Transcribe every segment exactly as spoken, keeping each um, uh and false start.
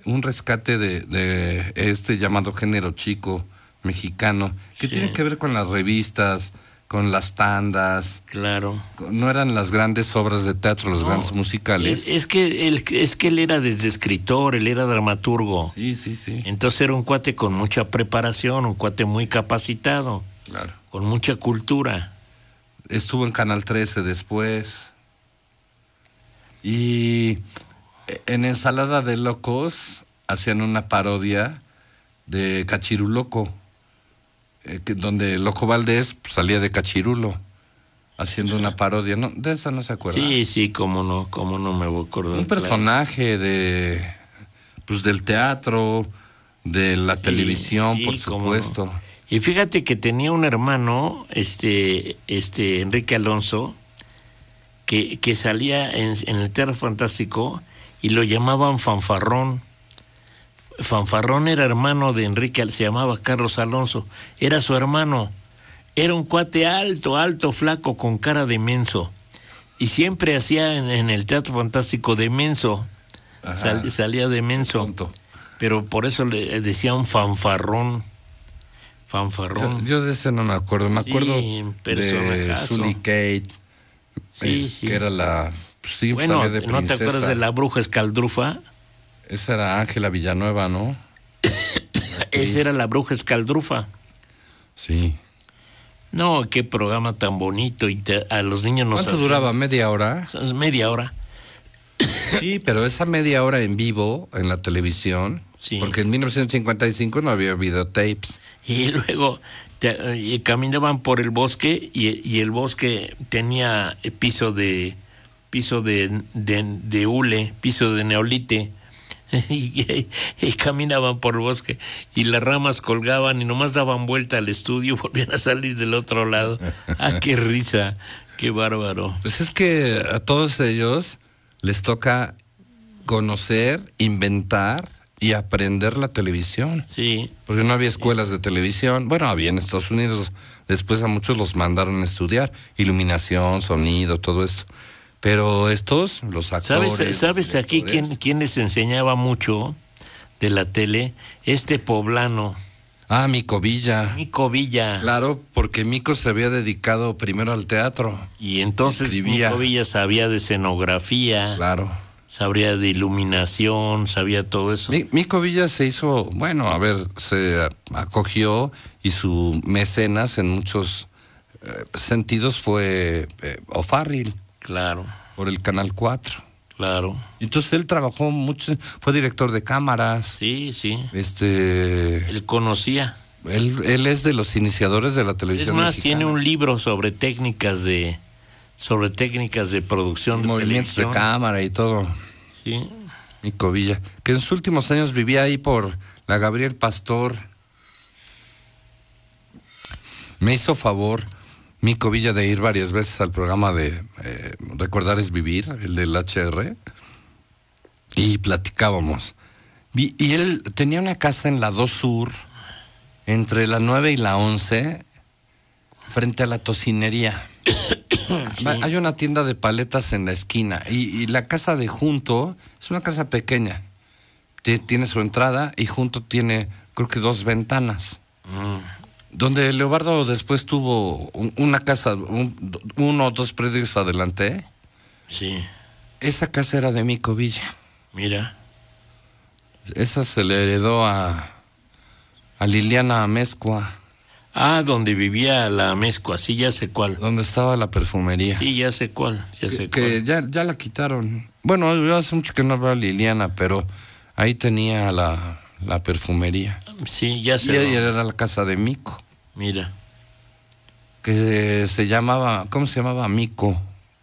un rescate de, de este llamado género chico mexicano, que Sí. tiene que ver con las revistas, con las tandas. Claro. No eran las grandes obras de teatro, los No, grandes musicales. Es, es que él, es que él era desde escritor, él era dramaturgo. Sí, sí, sí. Entonces era un cuate con mucha preparación, un cuate muy capacitado, Claro. con mucha cultura. Estuvo en Canal trece después. Y en Ensalada de Locos hacían una parodia de Cachiruloco, eh, que, donde Loco Valdés pues, salía de Cachirulo, haciendo una parodia. ¿No? ¿De esa no se acuerda? Sí, sí, cómo no, cómo no me voy a acordar. Un personaje de, pues, del teatro, de la Sí, televisión, sí, por cómo no. supuesto. Y fíjate que tenía un hermano, este, este Enrique Alonso, que, que salía en, en el Teatro Fantástico y lo llamaban Fanfarrón. Fanfarrón era hermano de Enrique, se llamaba Carlos Alonso, era su hermano. Era un cuate alto, alto, flaco, con cara de menso. Y siempre hacía en, en el Teatro Fantástico de menso. Sal, salía de menso. Tonto. Pero por eso le decían fanfarrón. Fanfarrón. Yo, yo de ese no me acuerdo. Me Sí, acuerdo de personajazo. Sully Kate, Sí, es, sí. que era la... Sí, Bueno, salía de ¿no te acuerdas princesa. de la bruja escaldrufa? Esa era Ángela Villanueva, ¿no? Esa era la bruja escaldrufa. Sí. No, qué programa tan bonito. Y te- a los niños nos ¿Cuánto hacían- duraba? ¿Media hora? Media hora. Sí, pero esa media hora en vivo en la televisión, Sí. porque en mil novecientos cincuenta y cinco no había videotapes. Y luego te- y caminaban por el bosque y, y el bosque tenía piso de piso de, de, de hule, piso de neolite. Y, y- y caminaban por el bosque y las ramas colgaban y nomás daban vuelta al estudio y volvían a salir del otro lado. ¡Ah, qué risa! ¡Qué bárbaro! Pues es que a todos ellos les toca conocer, inventar y aprender la televisión. Sí, Porque no había escuelas de televisión. Bueno, había en Estados Unidos. Después a muchos los mandaron a estudiar. Iluminación, sonido, todo eso. Pero estos, los actores... ¿sabes, ¿sabes aquí quién, quién les enseñaba mucho de la tele? Este poblano, Ah, Mico Villa. Mico Villa. Claro, porque Mico se había dedicado primero al teatro. Y entonces Escribía. Mico Villa sabía de escenografía, Claro. sabía de iluminación, sabía todo eso. Mi- Mico Villa se hizo, bueno, a ver, se acogió y su mecenas en muchos eh, sentidos fue eh, O'Farrill Claro, por el Canal cuatro. claro. Entonces él trabajó mucho, fue director de cámaras. Sí, sí. Este, Él conocía. él, él es de los iniciadores de la Es televisión más, mexicana. tiene un libro sobre técnicas de sobre técnicas de producción de Movimientos de televisión. cámara y todo. Sí. Mico Villa, que en sus últimos años vivía ahí por la Gabriel Pastor. Me hizo favor Mico Villa de ir varias veces al programa de eh, Recordar es Vivir, el del H R, y platicábamos. Y, y él tenía una casa en la dos Sur, entre la nueve y la once, frente a la tocinería. Sí. Hay una tienda de paletas en la esquina y, y la casa de junto es una casa pequeña. T- tiene su entrada y junto tiene, creo que dos ventanas. Mm, Donde Leobardo después tuvo un- una casa, un- uno o dos predios adelante. sí. Esa casa era de Mico Villa. Mira. Esa se le heredó a, a Liliana Amezcua, Ah, donde vivía la mezcua, sí, ya sé cuál. donde estaba la perfumería. Sí, ya sé cuál, ya sé que que cuál. ya, ya la quitaron. Bueno, yo hace mucho que no veo a Liliana, pero ahí tenía la, la perfumería. Sí, ya Y sé. ahí era la casa de Mico, Mira. que se llamaba, ¿cómo se llamaba? Mico.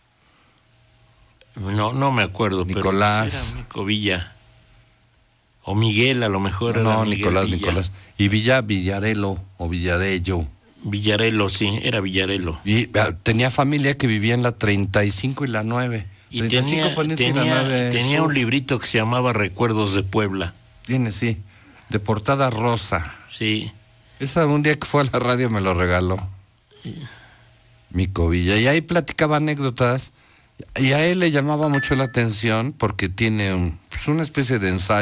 No, no me acuerdo, Nicolás. pero era Mico Villa. O Miguel, a lo mejor era No, Miguel Nicolás, Villa. Nicolás. Y Villa Villarelo o Villarello. Villarelo, sí, era Villarelo. Y ah, tenía familia que vivía en la treinta y cinco y la nueve. Y treinta y cinco tenía, Poniente y la tenía, nueve tenía Sur. un librito que se llamaba Recuerdos de Puebla. Tiene, sí. De portada rosa. Sí. Esa un día que fue a la radio me lo regaló. Mico Villa. Y ahí platicaba anécdotas. Y a él le llamaba mucho la atención porque tiene un, pues una especie de ensayo